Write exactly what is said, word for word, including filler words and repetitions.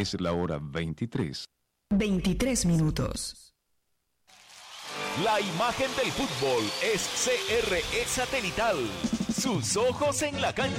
Es la hora veintitrés. veintitrés minutos. La imagen del fútbol es C R E Satelital. Sus ojos en la cancha.